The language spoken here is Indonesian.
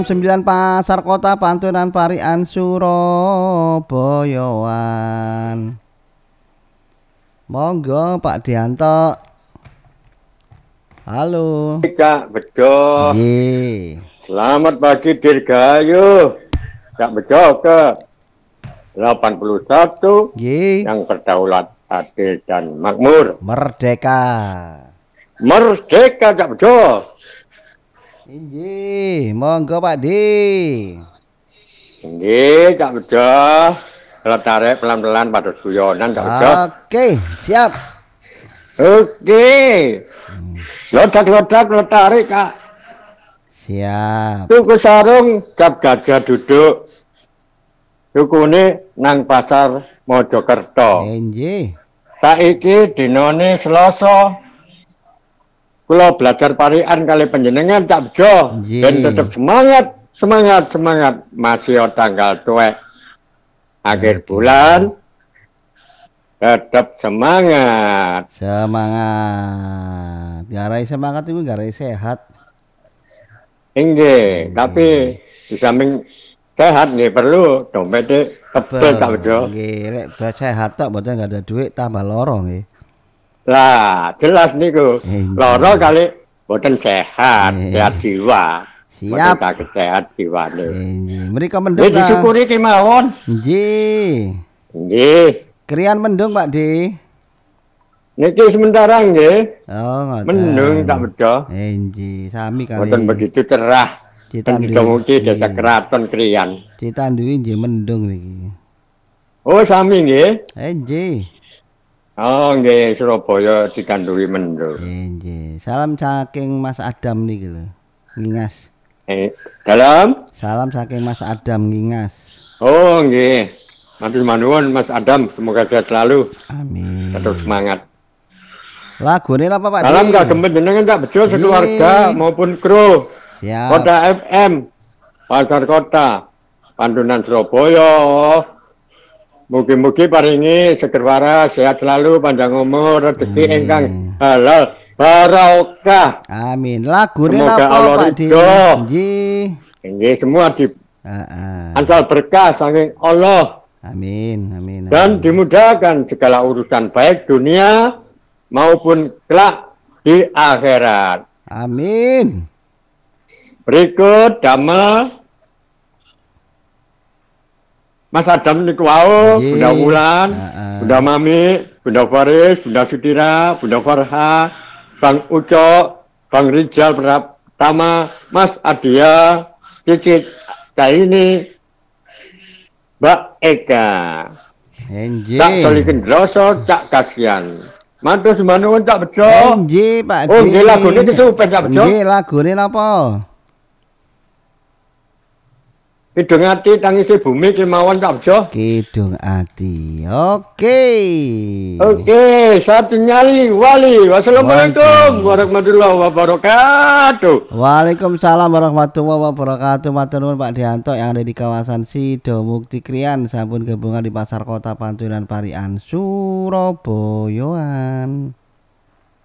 9 Pasar Kota Pantunan Parian Surabayaan. Monggo Pak Dianto. Halo. Kak Bejo. Selamat pagi Dirgayu. Kak Bejo ke 81. Yang berdaulat, adil dan makmur. Merdeka. Merdeka Kak Bejo. Inggih, monggo Pak Di. Inggih Kak Bejo. Kalau tarik pelan-pelan pada guyonan Kak Bejo. Oke, siap. Oke. Lodak-lodak lo tarik Kak. Siap. Tuku sarung cap gajah duduk. Tukune nang pasar Mojokerto. Inggih. Saiki dinone Selasa. Kula belajar parian kali panjenengan Cak Bejo. Dan tetap semangat. Masih tanggal tuwek. Akhir bulan. Tetap semangat. Garai semangat itu garai sehat. Inggih, tapi di samping sehat nih perlu dompetnya tebel Cak Bejo. Nggih, lek sehat tok mboten enggak ada duit tambah loro nggih. Lah, jelas niku. Loro kali mboten sehat, sehat jiwa. Siap. Mboten sehat jiwane. Nggih, mriko mendung. Nggih disyukuri kemawon. Nggih. Nggih. Krian mendung Pak Di. Niki sementara nggih. Oh, ngoten. Mendung Cak Bejo. Nggih, sami kali. Mboten begitu cerah. Ditandui desa Keraton Krian. Ditandui nggih mendung niki. Oh, sami nggih. Nggih. Oh, nggih Surabaya dikandui mendung. Nggih. Salam saking Mas Adam niki lho. Ngingas. Dalam? Salam saking Mas Adam Ngingas. Oh, nggih. Matur nuwun Mas Adam, semoga sehat selalu. Amin. Tetap semangat. Lagune apa Pak? Salam kagem panjenengan Cak Bejo sekeluarga maupun kru. Siap. Kota FM, Pasar Kota, Pantunan Surabaya. Mugi-mugi paringi seger waras, sehat selalu, panjang umur, rezeki ingkang halal, barokah. Amin. Lagune semoga apa Allah Pak Di? Nggih. Nggih semua di ansal berkah saking Allah. Amin. Dan dimudahkan segala urusan baik dunia maupun kelak di akhirat. Amin. Berikut damel Mas Adam niku wau, Bunda Wulan, Bunda Mami, Bunda Faris, Bunda Sudira, Bunda Farha, Bang Ucok, Bang Rijal Pratama, Mas Adia, Cicit Caini, Mbak Eka. Cak Solikin Droso, Cak Kasian. Matur nuwun Cak Bejo. Nggih, Pak Di. Oh, nggih lagune iki supen Cak Bejo. Nggih, lagune napa? Kidung ati tangisi bumi kemawon Cak Bejo. Kidung ati. Oke. Oke, satu nyali wali. Wassalamualaikum warahmatullahi wabarakatuh. Waalaikumsalam warahmatullahi wabarakatuh. Matur nuwun Pak Dianto yang ada di kawasan Sido Mukti Krian, sampun gabungan di Pasar Kota Pantunan Parian Surabayaan.